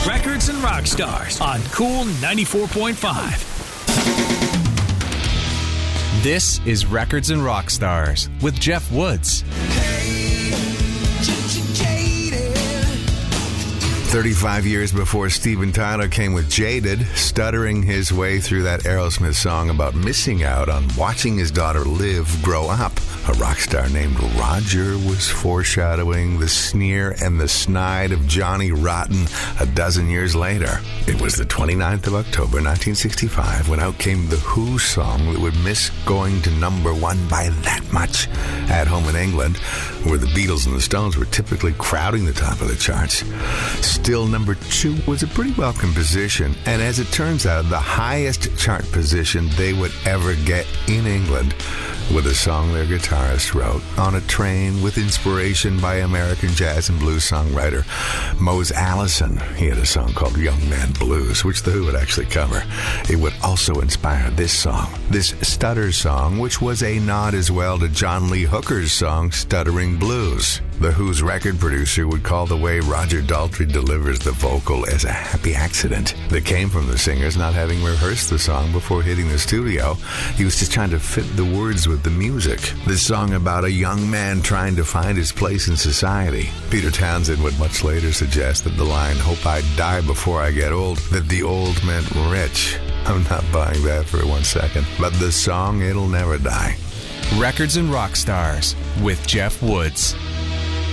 Records and Rock Stars on Cool 94.5. This is Records and Rock Stars with Jeff Woods. 35 years before Steven Tyler came with Jaded, stuttering his way through that Aerosmith song about missing out on watching his daughter Liv grow up. A rock star named Roger was foreshadowing the sneer and the snide of Johnny Rotten a dozen years later. It was the 29th of October, 1965, when out came the Who song that would miss going to number one by that much. At home in England, where the Beatles and the Stones were typically crowding the top of the charts, still number two was a pretty welcome position, and as it turns out, the highest chart position they would ever get in England with a song their guitarist wrote on a train with inspiration by American jazz and blues songwriter Mose Allison. He had a song called Young Man Blues, which the Who would actually cover. It would also inspire this song, this Stutter song, which was a nod as well to John Lee Hooker's song Stuttering Blues. The Who's record producer would call the way Roger Daltrey delivers the vocal as a happy accident that came from the singers not having rehearsed the song before hitting the studio. He was just trying to fit the words with the music. This song about a young man trying to find his place in society. Peter Townsend would much later suggest that the line, "Hope I die before I get old," that the old meant rich. I'm not buying that for 1 second. But the song, it'll never die. Records and Rock Stars with Jeff Woods.